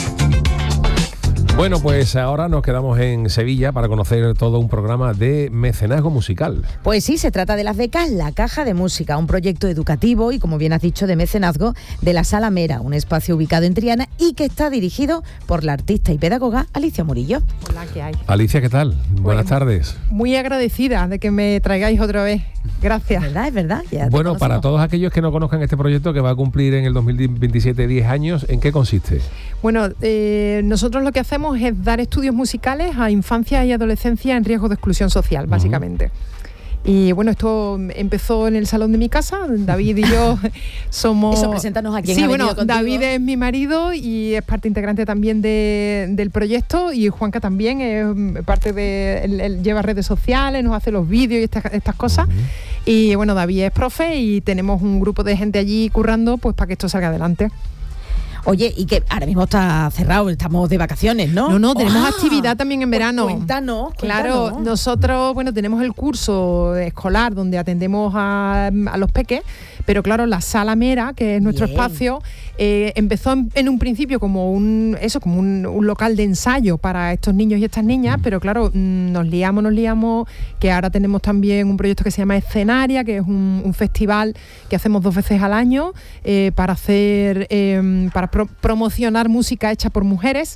Speaker 2: Bueno, pues ahora nos quedamos en Sevilla para conocer todo un programa de mecenazgo musical.
Speaker 3: Pues sí, se trata de las becas La Caja de Música, un proyecto educativo y, como bien has dicho, de mecenazgo de la Sala Mera, un espacio ubicado en Triana y que está dirigido por la artista y pedagoga Alicia Murillo.
Speaker 15: Hola, ¿qué hay?
Speaker 2: Alicia, ¿qué tal? Buenas
Speaker 15: Bueno,
Speaker 2: tardes.
Speaker 15: Muy agradecida de que me traigáis otra vez. Gracias.
Speaker 3: ¿Verdad? Es verdad. Ya te
Speaker 2: Bueno,
Speaker 3: conocemos.
Speaker 2: para todos aquellos que no conozcan este proyecto que va a cumplir en el dos mil veintisiete diez años, ¿en qué consiste?
Speaker 15: Bueno, eh, nosotros lo que hacemos es dar estudios musicales a infancia y adolescencia en riesgo de exclusión social, básicamente. Uh-huh. Y bueno, esto empezó en el salón de mi casa. David y yo somos...
Speaker 3: Eso, preséntanos a quién
Speaker 15: Sí,
Speaker 3: ha
Speaker 15: bueno,
Speaker 3: venido contigo.
Speaker 15: David es mi marido y es parte integrante también de, del proyecto, y Juanca también es parte de... Él, él lleva redes sociales, nos hace los vídeos y estas, estas cosas. Uh-huh. Y bueno, David es profe y tenemos un grupo de gente allí currando pues para que esto salga adelante.
Speaker 3: Oye, y que ahora mismo está cerrado, estamos de vacaciones, ¿no?
Speaker 15: No, no, tenemos
Speaker 3: ¡Ah!
Speaker 15: actividad también en verano.
Speaker 3: Pues cuéntanos,
Speaker 15: Claro,
Speaker 3: cuéntanos.
Speaker 15: nosotros, bueno, tenemos el curso escolar donde atendemos a, a los peques, pero claro, la Sala Mera, que es nuestro
Speaker 3: Bien.
Speaker 15: espacio, eh, empezó en, en un principio como un eso, como un, un local de ensayo para estos niños y estas niñas, mm. pero claro, mmm, nos liamos, nos liamos, que ahora tenemos también un proyecto que se llama Escenaria, que es un, un festival que hacemos dos veces al año eh, para hacer, eh, para pro- promocionar música hecha por mujeres.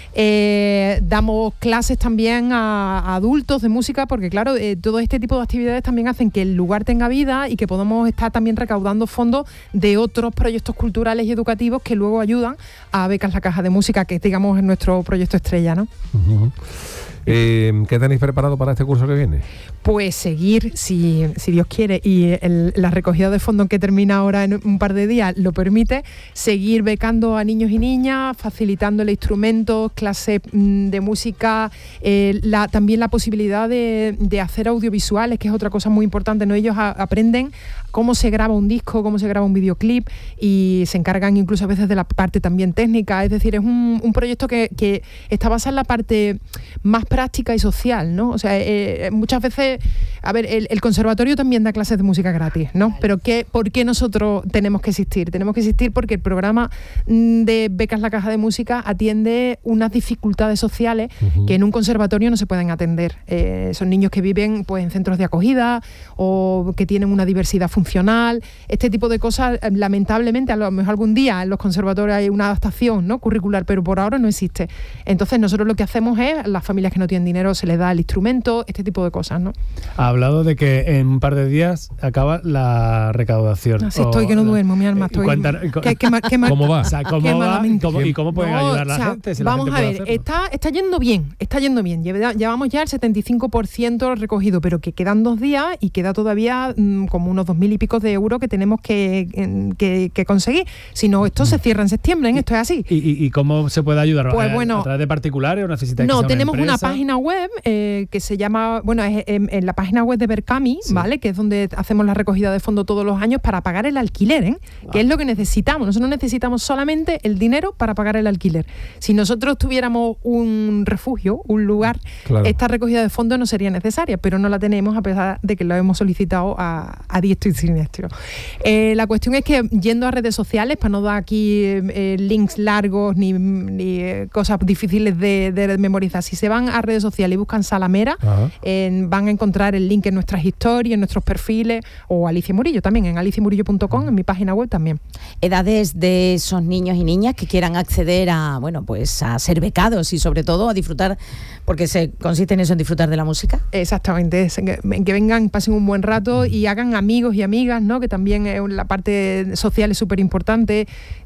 Speaker 15: Eh, damos clases también a, a adultos de música, porque claro, eh, todo este tipo de actividades también hacen que el lugar tenga vida y que podamos estar también recaudando fondos de otros proyectos culturales y educativos que luego ayudan a Becas La Caja de Música, que digamos es nuestro proyecto estrella, ¿no?
Speaker 2: Uh-huh. Eh, ¿Qué tenéis preparado para este curso que viene?
Speaker 15: Pues seguir, si, si Dios quiere, y el, la recogida de fondos que termina ahora en un par de días lo permite, seguir becando a niños y niñas, facilitándole instrumentos, clases de música, eh, la, también la posibilidad de, de hacer audiovisuales, que es otra cosa muy importante, ¿no? Ellos a, aprenden cómo se graba un disco, cómo se graba un videoclip, y se encargan incluso a veces de la parte también técnica. Es decir, es un, un proyecto que, que está basado en la parte más práctica y social, ¿no? O sea, eh, muchas veces, a ver, el, el conservatorio también da clases de música gratis, ¿no? Pero ¿qué, ¿por qué nosotros tenemos que existir? Tenemos que existir porque el programa de Becas La Caja de Música atiende unas dificultades sociales uh-huh. que en un conservatorio no se pueden atender. Eh, son niños que viven pues en centros de acogida o que tienen una diversidad funcional, este tipo de cosas. Lamentablemente, a lo mejor algún día en los conservatorios hay una adaptación, ¿no?, curricular, pero por ahora no existe. Entonces nosotros lo que hacemos es, a las familias que no tienen dinero se les da el instrumento, este tipo de cosas, ¿no?
Speaker 4: Ha hablado de que en un par de días acaba la recaudación.
Speaker 15: Así estoy, que no duermo, mi alma, estoy...
Speaker 4: Cuenta,
Speaker 15: ¿Qué, qué, qué, qué,
Speaker 4: ¿Cómo va? O sea, ¿cómo va? ¿Cómo, ¿Y cómo pueden
Speaker 15: no,
Speaker 4: ayudar la
Speaker 15: o sea,
Speaker 4: gente? Si
Speaker 15: vamos
Speaker 4: la gente
Speaker 15: a ver,
Speaker 4: puede
Speaker 15: está, está yendo bien, está yendo bien. Llevamos ya el setenta y cinco por ciento recogido, pero que quedan dos días y queda todavía mmm, como unos dos mil y pico de euros que tenemos que, que, que conseguir. Si no, esto se cierra en septiembre, ¿eh? Esto es así.
Speaker 4: ¿Y, y, y cómo se puede ayudar?
Speaker 15: Pues
Speaker 4: ¿A,
Speaker 15: bueno,
Speaker 4: ¿A través de particulares o necesitáis
Speaker 15: no,
Speaker 4: que sea
Speaker 15: tenemos
Speaker 4: una,
Speaker 15: una
Speaker 4: empresa?
Speaker 15: página web eh, que se llama, bueno, es en, en la página web de Berkami, sí. ¿vale? Que es donde hacemos la recogida de fondos todos los años para pagar el alquiler, ¿eh? Wow. Que es lo que necesitamos. Nosotros necesitamos solamente el dinero para pagar el alquiler. Si nosotros tuviéramos un refugio, un lugar, claro. esta recogida de fondos no sería necesaria, pero no la tenemos a pesar de que lo hemos solicitado a, a diestro y siniestro. Eh, la cuestión es que yendo a redes sociales, para no dar aquí eh, links largos ni, ni eh, cosas difíciles de, de memorizar, si se van a redes sociales y buscan Salamera, eh, van a encontrar el link en nuestras historias, en nuestros perfiles, o Alicia Murillo también, en alicia murillo punto com, en mi página web también.
Speaker 3: Edades de esos niños y niñas que quieran acceder a, bueno, pues a ser becados y sobre todo a disfrutar, porque se consiste en eso, en disfrutar de la música.
Speaker 15: Exactamente, en que vengan, pasen un buen rato y hagan amigos y amigas, ¿no? Que también eh, la parte social es súper importante.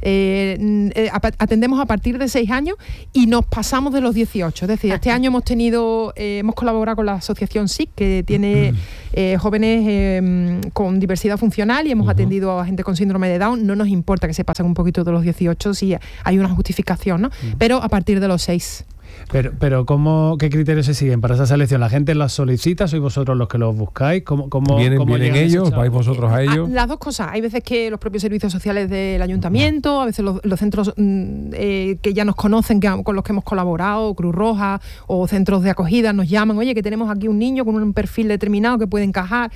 Speaker 15: Eh, eh, atendemos a partir de seis años y nos pasamos de los dieciocho. Es decir, este año hemos tenido, eh, hemos colaborado con la asociación S I C, que tiene eh, jóvenes eh, con diversidad funcional, y hemos uh-huh. atendido a gente con síndrome de Down. No nos importa que se pasen un poquito de los dieciocho si hay una justificación, ¿no? Uh-huh. Pero a partir de los seis.
Speaker 4: Pero, pero ¿cómo, ¿qué criterios se siguen para esa selección? ¿La gente las solicita? ¿Sois vosotros los que los buscáis? ¿Cómo, cómo,
Speaker 2: ¿Vienen,
Speaker 4: cómo
Speaker 2: vienen ellos? ¿Vais vosotros a ellos?
Speaker 15: Las dos cosas. Hay veces que los propios servicios sociales del ayuntamiento, a veces los, los centros mm, eh, que ya nos conocen, que, con los que hemos colaborado, Cruz Roja o centros de acogida, nos llaman, oye, que tenemos aquí un niño con un perfil determinado que puede encajar.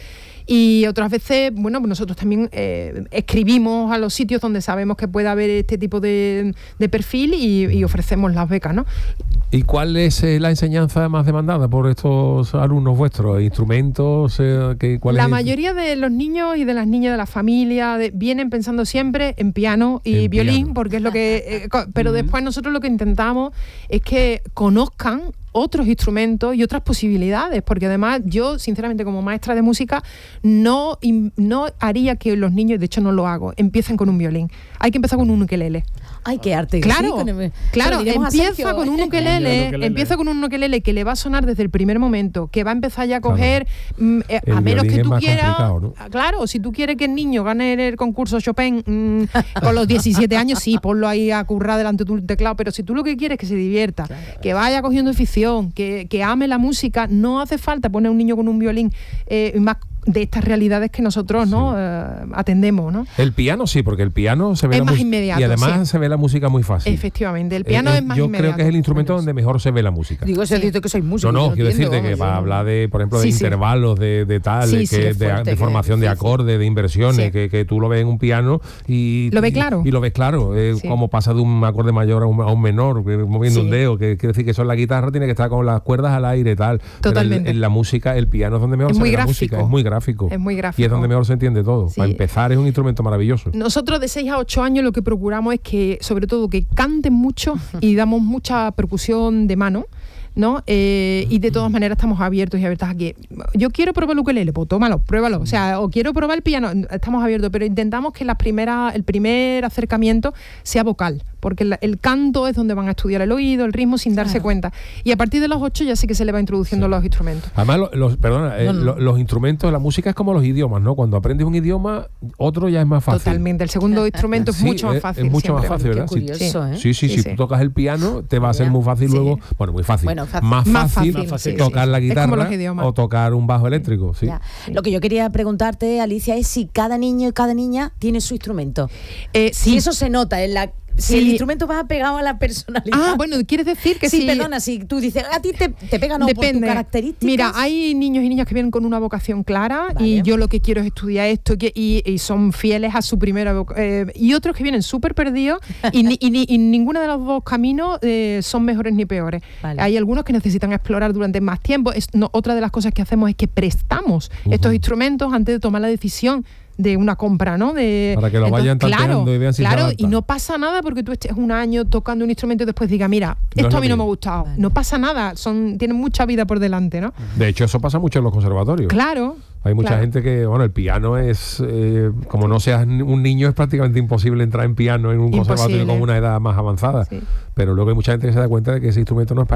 Speaker 15: Y otras veces, bueno, pues nosotros también eh, escribimos a los sitios donde sabemos que puede haber este tipo de, de perfil y, y ofrecemos las becas, ¿no?
Speaker 2: ¿Y cuál es eh, la enseñanza más demandada por estos alumnos vuestros? ¿Instrumentos? Eh, ¿qué, cuál
Speaker 15: la
Speaker 2: es?
Speaker 15: mayoría de los niños y de las niñas de la familia de, vienen pensando siempre en piano y en violín, piano. Porque es lo que... Eh, pero uh-huh. después nosotros lo que intentamos es que conozcan otros instrumentos y otras posibilidades, porque además yo, sinceramente, como maestra de música, no, no haría que los niños, de hecho no lo hago, empiecen con un violín. Hay que empezar con un ukelele.
Speaker 3: Ay, qué arte.
Speaker 15: Claro,
Speaker 3: sí, con el,
Speaker 15: claro, empieza con un ukelele, empieza con un ukelele que le va a sonar desde el primer momento, que va a empezar ya a coger, claro. mm, eh, a menos que tú quieras, ¿no? Claro, si tú quieres que el niño gane el concurso Chopin mm, con los diecisiete años, sí, ponlo ahí a currar delante de un teclado, pero si tú lo que quieres es que se divierta, claro. que vaya cogiendo afición, que, que ame la música, no hace falta poner a un niño con un violín eh, más de estas realidades que nosotros sí. no eh, atendemos, ¿no?
Speaker 2: El piano sí, porque el piano se ve
Speaker 15: es
Speaker 2: la
Speaker 15: más inmediato,
Speaker 2: y además
Speaker 15: sí.
Speaker 2: se ve la música muy fácil.
Speaker 15: Efectivamente, el piano eh, es más
Speaker 2: yo
Speaker 15: inmediato.
Speaker 2: Yo creo que es el instrumento donde mejor se ve la música.
Speaker 3: Digo, si sí. que soy músico.
Speaker 2: No, no,
Speaker 3: no
Speaker 2: quiero
Speaker 3: entiendo,
Speaker 2: decirte que
Speaker 3: sí.
Speaker 2: para hablar de, por ejemplo, de
Speaker 15: sí,
Speaker 2: intervalos, de, de tal,
Speaker 15: sí,
Speaker 2: que,
Speaker 15: sí,
Speaker 2: de,
Speaker 15: fuerte,
Speaker 2: de formación
Speaker 15: que,
Speaker 2: de
Speaker 15: sí,
Speaker 2: acordes,
Speaker 15: sí.
Speaker 2: de inversiones,
Speaker 15: sí.
Speaker 2: que, que tú lo ves en un piano y...
Speaker 15: Lo ves claro.
Speaker 2: Y, y lo ves claro, eh, sí. como pasa de un acorde mayor a un, a un menor, moviendo sí. un dedo, que quiere decir que eso en la guitarra tiene que estar con las cuerdas al aire y tal.
Speaker 15: Totalmente.
Speaker 2: Pero en, en la música, el piano es donde mejor
Speaker 15: es
Speaker 2: se
Speaker 15: muy
Speaker 2: ve
Speaker 15: gráfico.
Speaker 2: la música, es muy gráfico.
Speaker 15: Es muy gráfico.
Speaker 2: Y es donde mejor se entiende todo. Sí. Para empezar es un instrumento maravilloso.
Speaker 15: Nosotros de seis a ocho años lo que procuramos es que, sobre todo, que canten mucho y damos mucha percusión de mano, ¿no? Eh, y de todas maneras estamos abiertos y abiertas aquí. Yo quiero probar el ukelele, pues tómalo, pruébalo. O sea, o quiero probar el piano, estamos abiertos, pero intentamos que las primeras, el primer acercamiento sea vocal, porque el, el canto es donde van a estudiar el oído, el ritmo, sin darse claro. cuenta. Y a partir de los ocho ya sí que se le va introduciendo sí. los instrumentos.
Speaker 2: Además, lo, los, perdona, no, eh, no. Lo, los instrumentos, la música es como los idiomas, ¿no? Cuando aprendes un idioma, otro ya es más fácil.
Speaker 15: Totalmente, el segundo instrumento es
Speaker 2: sí,
Speaker 15: mucho más
Speaker 2: es,
Speaker 15: fácil.
Speaker 2: Es mucho
Speaker 15: siempre.
Speaker 2: más fácil, ¿verdad?
Speaker 3: Qué curioso,
Speaker 2: sí.
Speaker 3: ¿eh?
Speaker 2: Sí, sí,
Speaker 15: sí,
Speaker 2: si
Speaker 15: sí.
Speaker 2: tú tocas el piano, te va a ser
Speaker 3: ya.
Speaker 2: muy fácil
Speaker 3: sí.
Speaker 2: luego, bueno, muy fácil,
Speaker 3: bueno, fácil.
Speaker 2: Más,
Speaker 15: más
Speaker 2: fácil,
Speaker 15: fácil,
Speaker 2: fácil
Speaker 15: sí,
Speaker 2: tocar
Speaker 15: sí.
Speaker 2: la guitarra o tocar un bajo eléctrico, sí.
Speaker 3: sí. Lo que yo quería preguntarte, Alicia, es si cada niño y cada niña tiene su instrumento.
Speaker 15: Eh, sí.
Speaker 3: Si eso se nota en la... Si sí. el instrumento va pegado a la personalidad.
Speaker 15: Ah, bueno, ¿quieres decir que
Speaker 3: sí?
Speaker 15: Sí,
Speaker 3: perdona, si tú dices, a ti te, te pega no
Speaker 15: Depende.
Speaker 3: por tus características.
Speaker 15: Mira, hay niños y niñas que vienen con una vocación clara vale. y yo lo que quiero es estudiar esto y, y, y son fieles a su primera vocación. Eh, y otros que vienen súper perdidos y, ni, y, ni, y ninguno de los dos caminos eh, son mejores ni peores. Vale. Hay algunos que necesitan explorar durante más tiempo. Es, no, otra de las cosas que hacemos es que prestamos uh-huh. estos instrumentos antes de tomar la decisión de una compra, ¿no? De,
Speaker 2: para que lo
Speaker 15: entonces,
Speaker 2: vayan tanteando
Speaker 15: claro,
Speaker 2: y vean si
Speaker 15: claro,
Speaker 2: se
Speaker 15: y no pasa nada porque tú estés un año tocando un instrumento y después digas, mira, no esto a mí no me ha gustado. Vale. No pasa nada, son tienen mucha vida por delante, ¿no?
Speaker 2: De hecho, eso pasa mucho en los conservatorios.
Speaker 15: Claro.
Speaker 2: Hay mucha
Speaker 15: claro.
Speaker 2: gente que, bueno, el piano es, eh, como no seas un niño, es prácticamente imposible entrar en piano en un imposible. conservatorio con una edad más avanzada. Sí. Pero luego hay mucha gente que se da cuenta de que ese instrumento no es para él.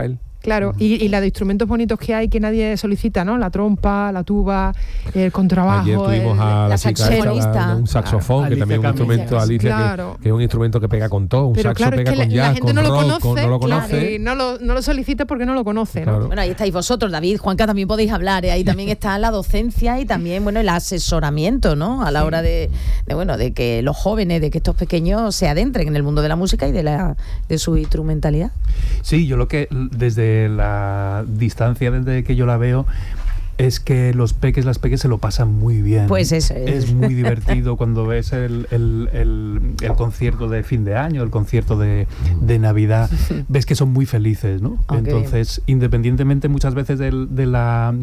Speaker 15: Claro, y, y la de instrumentos bonitos que hay que nadie solicita, ¿no? La trompa, la tuba, el contrabajo.
Speaker 2: Ayer tuvimos
Speaker 15: el,
Speaker 2: a la,
Speaker 15: la
Speaker 2: chica esta, un saxofón, claro, que también es un instrumento, Alicia, claro. que, que es un instrumento que pega con todo, un
Speaker 15: Pero
Speaker 2: saxo
Speaker 15: claro,
Speaker 2: pega
Speaker 15: es que
Speaker 2: con
Speaker 15: la,
Speaker 2: jazz,
Speaker 15: la gente
Speaker 2: con
Speaker 15: no lo
Speaker 2: rock,
Speaker 15: conoce,
Speaker 2: con, no lo conoce.
Speaker 15: Claro, y no lo, no lo solicita porque no lo conoce, claro.
Speaker 3: ¿no? Bueno, ahí estáis vosotros, David, Juanca, también podéis hablar, ¿eh? Ahí también está la docencia y también, bueno, el asesoramiento, ¿no? A la hora de, de, bueno, de que los jóvenes, de que estos pequeños se adentren en el mundo de la música y de, la, de su instrumentalidad.
Speaker 16: Sí, yo lo que, desde la distancia, desde que yo la veo, es que los peques, las peques se lo pasan muy bien.
Speaker 3: Pues eso es.
Speaker 16: Es muy divertido cuando ves el, el, el, el concierto de fin de año, el concierto de, de Navidad, ves que son muy felices, ¿no? Okay. Entonces, independientemente muchas veces de, de, la,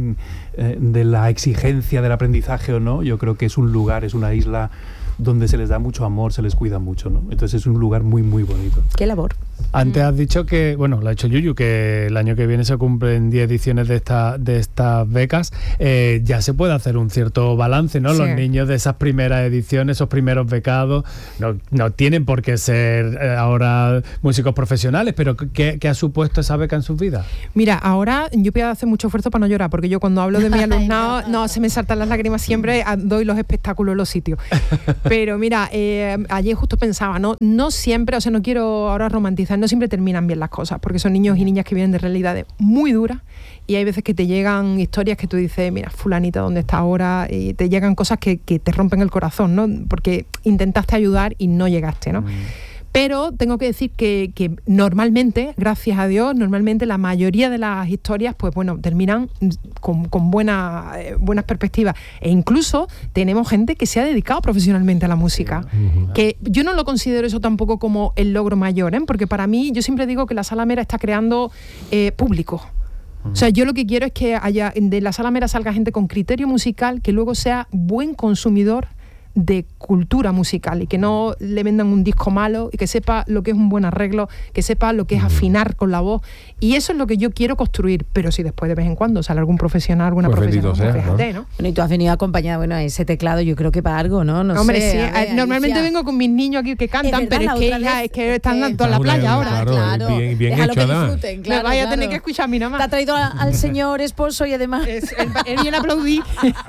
Speaker 16: de la exigencia del aprendizaje o no, yo creo que es un lugar, es una isla donde se les da mucho amor, se les cuida mucho, ¿no? Entonces es un lugar muy, muy bonito.
Speaker 3: ¿Qué labor?
Speaker 4: Antes has dicho que, bueno, lo ha hecho Yuyu, que el año que viene se cumplen diez ediciones de, esta, de estas becas. Eh, ya se puede hacer un cierto balance, ¿no? Sí. Los niños de esas primeras ediciones, esos primeros becados, no, no tienen por qué ser eh, ahora músicos profesionales, pero ¿qué, ¿qué ha supuesto esa beca en sus vidas?
Speaker 15: Mira, ahora yo voy a hacer mucho esfuerzo para no llorar, porque yo cuando hablo de mi alumnado, no, se me saltan las lágrimas siempre, doy los espectáculos en los sitios. Pero mira, eh, ayer justo pensaba, ¿no? No siempre, o sea, no quiero ahora romantizar, no siempre terminan bien las cosas, porque son niños y niñas que vienen de realidades muy duras y hay veces que te llegan historias que tú dices, mira, fulanita, ¿dónde está ahora? Y te llegan cosas que, que te rompen el corazón, ¿no? Porque intentaste ayudar y no llegaste, ¿no? Mm. Pero tengo que decir que, que normalmente, gracias a Dios, normalmente la mayoría de las historias, pues bueno, terminan con, con buena, eh, buenas perspectivas. E incluso tenemos gente que se ha dedicado profesionalmente a la música. Uh-huh. Que yo no lo considero eso tampoco como el logro mayor, ¿eh? Porque para mí, yo siempre digo que la Sala Mera está creando eh, público. Uh-huh. O sea, yo lo que quiero es que haya de la Sala Mera salga gente con criterio musical, que luego sea buen consumidor de cultura musical y que no le vendan un disco malo y que sepa lo que es un buen arreglo, que sepa lo que es afinar con la voz, y eso es lo que yo quiero construir. Pero si después de vez en cuando sale algún profesional, alguna pues profesional, sea, pues fíjate, ¿no? ¿no?
Speaker 3: Bueno, y tú has venido acompañada, bueno, a ese teclado, yo creo que para algo, ¿no? No
Speaker 15: Hombre,
Speaker 3: sé,
Speaker 15: sí,
Speaker 3: ver,
Speaker 15: normalmente
Speaker 3: Alicia.
Speaker 15: vengo con mis niños aquí que cantan,
Speaker 3: es verdad,
Speaker 15: pero es que, ya, es que están en toda la playa ahora.
Speaker 2: Claro, claro. Bien, bien
Speaker 3: déjalo
Speaker 2: hecho,
Speaker 3: que disfruten, claro,
Speaker 15: me vaya
Speaker 3: claro.
Speaker 15: a tener que escuchar a mi nada más.
Speaker 3: Te ha traído a, al señor esposo y además
Speaker 15: es, él, él viene a aplaudir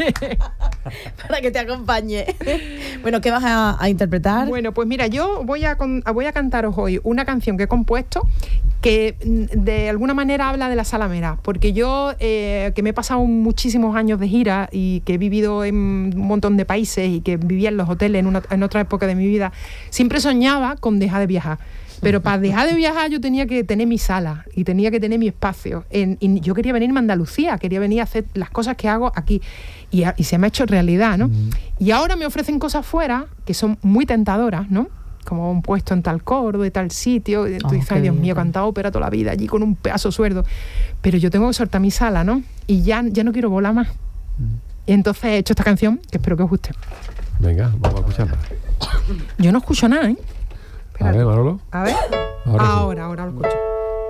Speaker 3: para que te acompañe. Bueno, ¿qué vas a, a interpretar?
Speaker 15: Bueno, pues mira, yo voy a, con, voy a cantaros hoy una canción que he compuesto que de alguna manera habla de la Sala Mera, porque yo eh, que me he pasado muchísimos años de gira y que he vivido en un montón de países y que vivía en los hoteles en, una, en otra época de mi vida, siempre soñaba con dejar de viajar. Pero para dejar de viajar yo tenía que tener mi sala y tenía que tener mi espacio. En, y yo quería venirme a Andalucía, quería venir a hacer las cosas que hago aquí. Y, a, y se me ha hecho realidad, ¿no? Mm. Y ahora me ofrecen cosas fuera que son muy tentadoras, ¿no? Como un puesto en tal coro, de tal sitio. Y tú oh, dices, ay, Dios mío, he cantado ópera toda la vida allí con un pedazo sueldo. Pero yo tengo que soltar mi sala, ¿no? Y ya, ya no quiero volar más. Mm. Y entonces he hecho esta canción que espero que os guste.
Speaker 2: Venga, vamos a escucharla.
Speaker 15: Yo no escucho nada, ¿eh?
Speaker 2: A ver, Manolo.
Speaker 15: A ver. Ahora, ahora, ahora lo escucho.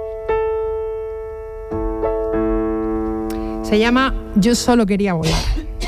Speaker 15: Se llama Yo solo quería volar.